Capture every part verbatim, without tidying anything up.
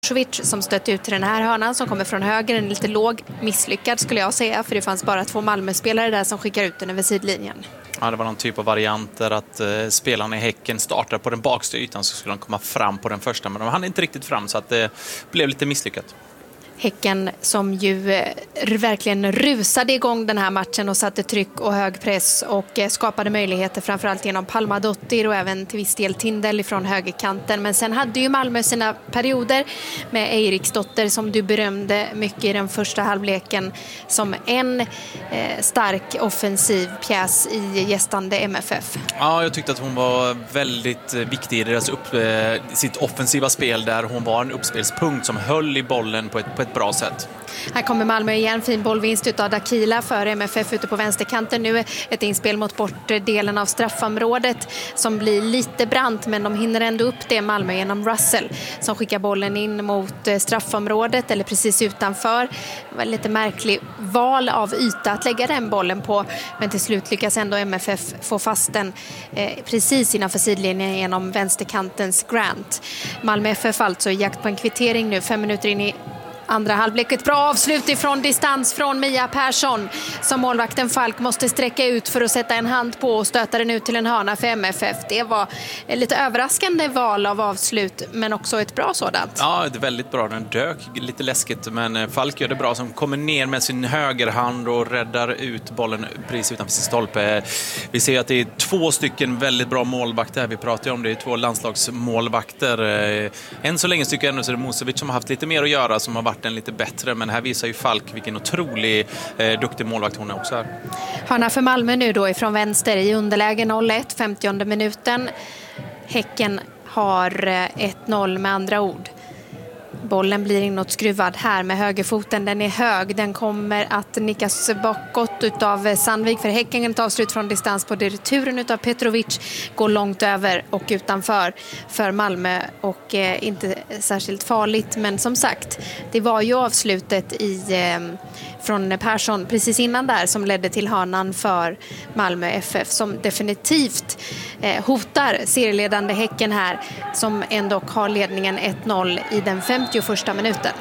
Som stött ut till den här hörnan som kommer från höger, en lite låg, misslyckad skulle jag säga, för det fanns bara två Malmö-spelare där som skickar ut den över sidlinjen. Ja, det var någon typ av varianter att eh, spelarna i Häcken startar på den baksta ytan, så skulle de komma fram på den första, men de hann inte riktigt fram, så att det blev lite misslyckat. Häcken som ju eh, verkligen rusade igång den här matchen och satte tryck och hög press och eh, skapade möjligheter framförallt genom Palmadottir och även till viss del Tindell ifrån högerkanten. Men sen hade ju Malmö sina perioder med Eiriksdotter som du berömde mycket i den första halvleken som en eh, stark offensiv pjäs i gästande M F F. Ja, jag tyckte att hon var väldigt viktig i deras upp, eh, sitt offensiva spel där. Hon var en uppspelspunkt som höll i bollen på ett, på ett bra sätt. Här kommer Malmö igen, fin bollvinst utav Dakila för M F F ute på vänsterkanten. Nu ett inspel mot bortdelen av straffområdet som blir lite brant, men de hinner ändå upp det, Malmö, genom Russell som skickar bollen in mot straffområdet eller precis utanför. Det var lite märklig val av yta att lägga den bollen på, men till slut lyckas ändå M F F få fast den eh, precis innanför sidlinjen genom vänsterkantens Grant. Malmö F F alltså i jakt på en kvittering nu, fem minuter in i andra halvlek. Ett bra avslut ifrån distans från Mia Persson som målvakten Falk måste sträcka ut för att sätta en hand på och stöta den ut till en hörna för M F F. Det var ett lite överraskande val av avslut, men också ett bra sådant. Ja, det är väldigt bra. Den dök lite läskigt, men Falk gör det bra som kommer ner med sin högerhand och räddar ut bollen precis utanför sin stolpe. Vi ser att det är två stycken väldigt bra målvakter. Vi pratar ju om det är två landslagsmålvakter. Än så länge tycker jag ändå så är det Musovic som har haft lite mer att göra, som har varit den lite bättre, men här visar ju Falk vilken otrolig eh, duktig målvakt hon är också här. Hörna för Malmö nu då ifrån vänster i underläge noll ett, femtionde minuten. Häcken har ett noll med andra ord. Bollen blir inåt skruvad här med högerfoten. Den är hög. Den kommer att nickas bakåt utav Sandvik för Häcken. Ett avslut från distans på returen utav Petrovic. Går långt över och utanför för Malmö. Och eh, inte särskilt farligt. Men som sagt, det var ju avslutet i, eh, från Persson precis innan där som ledde till hörnan för Malmö F F. Som definitivt eh, hotar serieledande Häcken här. Som ändå har ledningen ett noll i den femtioförsta minuten.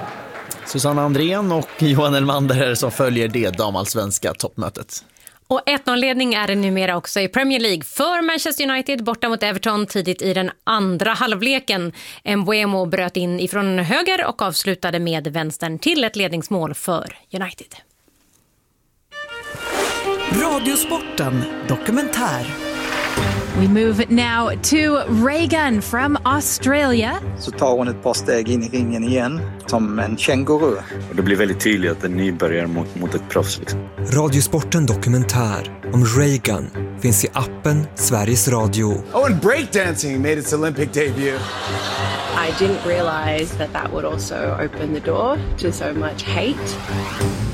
Susanna Andrén och Johan Elmander som följer det damallsvenska toppmötet. Och ett noll-ledning är det numera också i Premier League för Manchester United borta mot Everton tidigt i den andra halvleken. Mbeumo bröt in ifrån höger och avslutade med vänstern till ett ledningsmål för United. Radiosporten dokumentär. We move now to Reagan from Australia. Så tar hon ett par steg in i ringen igen som en känguru. Och det blir väldigt tydligt att en nybörjare mot, mot ett proffs. Liksom. Radiosporten dokumentär om Reagan finns i appen Sveriges Radio. Oh, and breakdancing made its Olympic debut. I didn't realize that that would also open the door to so much hate.